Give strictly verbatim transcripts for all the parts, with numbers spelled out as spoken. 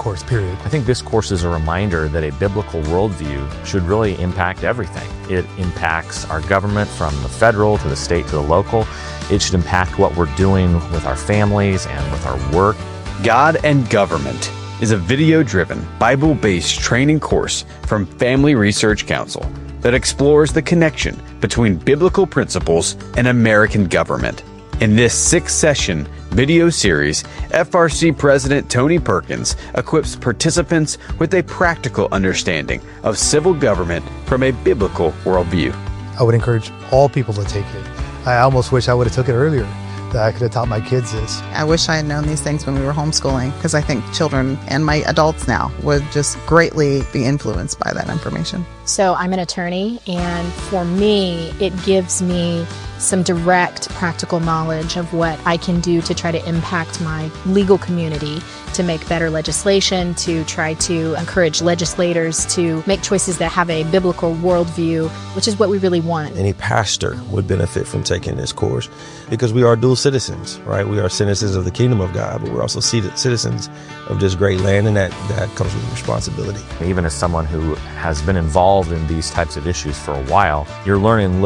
course, period. I think this course is a reminder that a biblical worldview should really impact everything. It impacts our government from the federal to the state to the local. It should impact what we're doing with our families and with our work. God and Government is a video-driven, Bible-based training course from Family Research Council that explores the connection between biblical principles and American government. In this six-session video series, F R C President Tony Perkins equips participants with a practical understanding of civil government from a biblical worldview. I would encourage all people to take it. I almost wish I would have took it earlier, that I could have taught my kids this. I wish I had known these things when we were homeschooling, because I think children and my adults now would just greatly be influenced by that information. So I'm an attorney, and for me, it gives me some direct practical knowledge of what I can do to try to impact my legal community, to make better legislation, to try to encourage legislators to make choices that have a biblical worldview, which is what we really want. Any pastor would benefit from taking this course because we are dual citizens, right? We are citizens of the kingdom of God, but we're also citizens of this great land, and that, that comes with responsibility. Even as someone who has been involved in these types of issues for a while, you're learning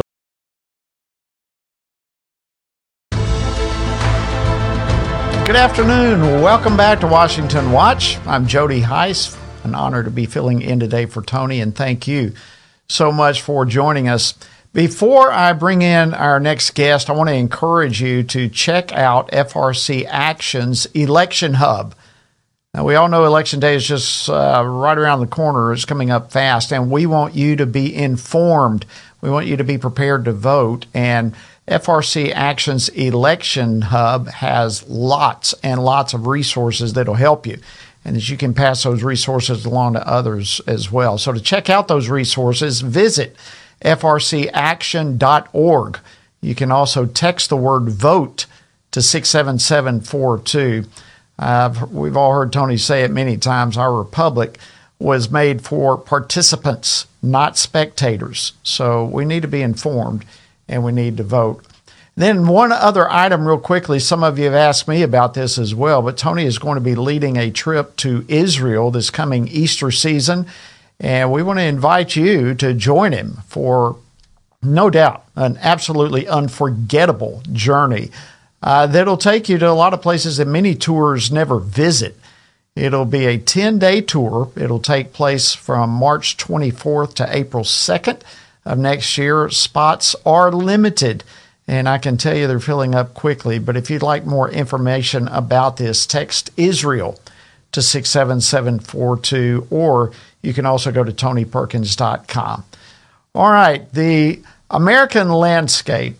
Good afternoon. Welcome back to Washington Watch. I'm Jody Heiss. An honor to be filling in today for Tony, and thank you so much for joining us. Before I bring in our next guest, I want to encourage you to check out F R C Action's Election Hub. Now, we all know Election Day is just uh, right around the corner. It's coming up fast, and we want you to be informed. We want you to be prepared to vote, and F R C Action's Election Hub has lots and lots of resources that'll help you, and that you can pass those resources along to others as well. So to check out those resources, visit F R C action dot org. You can also text the word VOTE to six seven seven four two. Uh, we've all heard Tony say it many times. Our republic was made for participants, not spectators. So we need to be informed, and we need to vote. Then one other item real quickly, some of you have asked me about this as well, but Tony is going to be leading a trip to Israel this coming Easter season, and we want to invite you to join him for, no doubt, an absolutely unforgettable journey uh, that'll take you to a lot of places that many tours never visit. It'll be a ten-day tour. It'll take place from March twenty-fourth to April second of next year. Spots are limited, and I can tell you they're filling up quickly. But if you'd like more information about this, text Israel to six seven seven four two, or you can also go to tony perkins dot com. All right, the American landscape,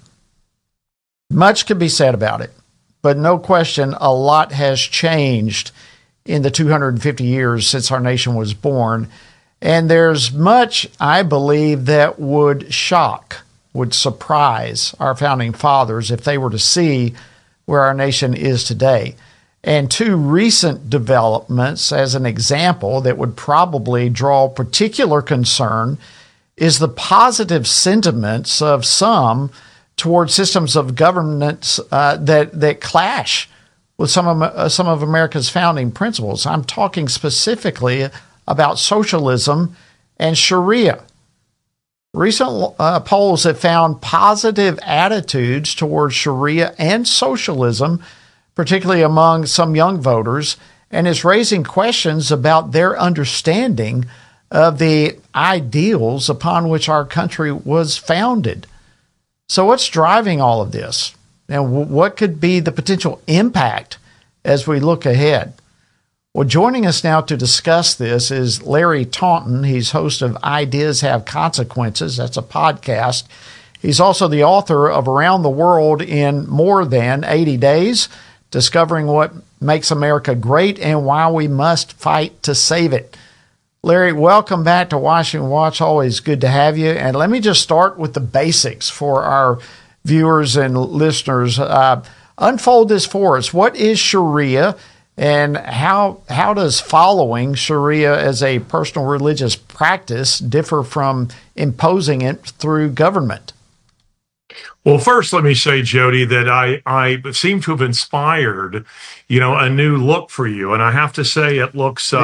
much could be said about it, but no question a lot has changed in the two hundred fifty years since our nation was born. And there's much, I believe, that would shock, would surprise our founding fathers if they were to see where our nation is today. And two recent developments, as an example, that would probably draw particular concern is the positive sentiments of some towards systems of governance uh, that, that clash with some of, uh, some of America's founding principles. I'm talking specifically about socialism and Sharia. Recent uh, polls have found positive attitudes towards Sharia and socialism, particularly among some young voters, and is raising questions about their understanding of the ideals upon which our country was founded. So what's driving all of this? And what could be the potential impact as we look ahead? Well, joining us now to discuss this is Larry Taunton. He's host of Ideas Have Consequences. That's a podcast. He's also the author of Around the World in More Than eighty days, Discovering What Makes America Great and Why We Must Fight to Save It. Larry, welcome back to Washington Watch. Always good to have you. And let me just start with the basics for our viewers and listeners. Uh, unfold this for us. What is Sharia, and how how does following Sharia as a personal religious practice differ from imposing it through government? Well, first, let me say, Jody, that I, I seem to have inspired, you know, a new look for you. And I have to say it looks... Uh,